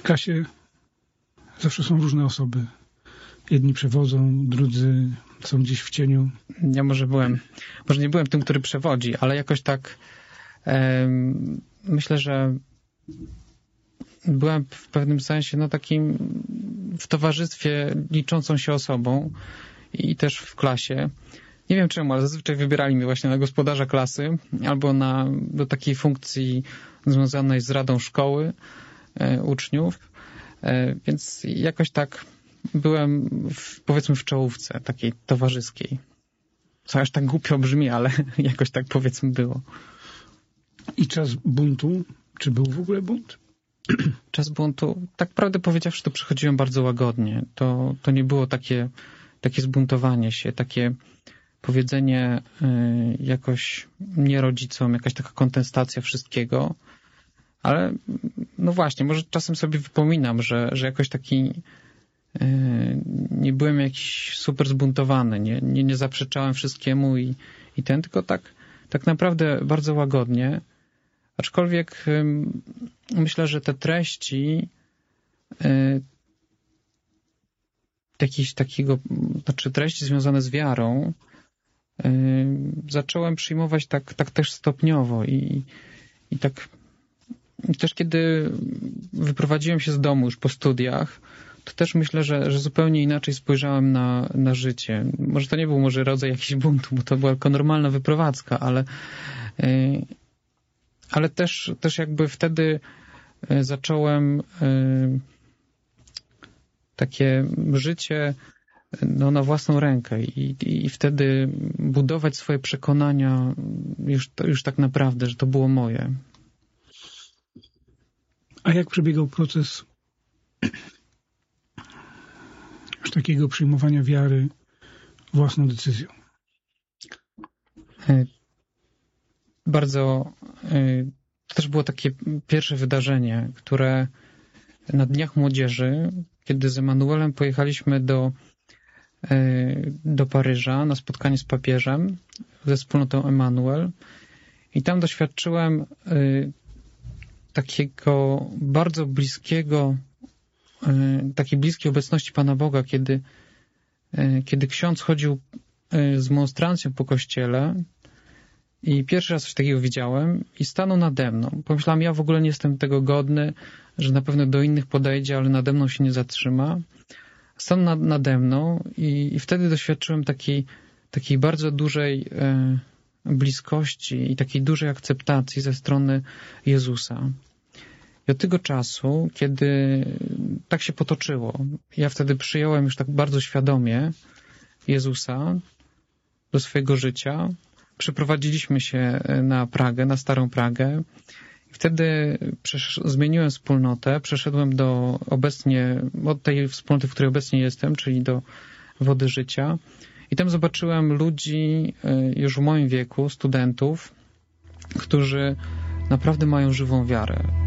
klasie zawsze są różne osoby. Jedni przewodzą, drudzy są gdzieś w cieniu. Ja może nie byłem tym, który przewodzi, ale jakoś tak myślę, że byłem w pewnym sensie takim w towarzystwie liczącą się osobą i też w klasie. Nie wiem czemu, ale zazwyczaj wybierali mnie właśnie na gospodarza klasy albo do takiej funkcji związanej z radą szkoły uczniów, więc jakoś tak byłem powiedzmy w czołówce takiej towarzyskiej. Co aż tak głupio brzmi, ale jakoś tak powiedzmy było. I czas buntu? Czy był w ogóle bunt? Czas buntu, tak prawdę powiedziawszy, to przechodziłem bardzo łagodnie. To nie było takie zbuntowanie się, takie powiedzenie jakoś nie rodzicom, jakaś taka kontestacja wszystkiego. Ale no właśnie, może czasem sobie wypominam, że jakoś taki nie byłem jakiś super zbuntowany, nie zaprzeczałem wszystkiemu i tylko tak naprawdę bardzo łagodnie. Aczkolwiek myślę, że te treści treści związane z wiarą zacząłem przyjmować tak też stopniowo i tak też kiedy wyprowadziłem się z domu już po studiach, to też myślę, że zupełnie inaczej spojrzałem na życie. Może to nie był rodzaj jakiś buntu, bo to była tylko normalna wyprowadzka, ale też jakby wtedy zacząłem takie życie na własną rękę i wtedy budować swoje przekonania już tak naprawdę, że to było moje. A jak przebiegał proces już takiego przyjmowania wiary własną decyzją? To też było takie pierwsze wydarzenie, które na Dniach Młodzieży, kiedy z Emanuelem pojechaliśmy do Paryża na spotkanie z papieżem ze wspólnotą Emanuel i tam doświadczyłem takiego bardzo takiej bliskiej obecności Pana Boga, kiedy ksiądz chodził z monstrancją po kościele i pierwszy raz coś takiego widziałem i stanął nade mną. Pomyślałem, ja w ogóle nie jestem tego godny, że na pewno do innych podejdzie, ale nade mną się nie zatrzyma. Stanął nade mną i wtedy doświadczyłem takiej bardzo dużej bliskości i takiej dużej akceptacji ze strony Jezusa. I od tego czasu, kiedy tak się potoczyło, ja wtedy przyjąłem już tak bardzo świadomie Jezusa do swojego życia. Przeprowadziliśmy się na Pragę, na Starą Pragę. I wtedy zmieniłem wspólnotę, przeszedłem od tej wspólnoty, w której obecnie jestem, czyli do Wody Życia. I tam zobaczyłem ludzi już w moim wieku, studentów, którzy naprawdę mają żywą wiarę.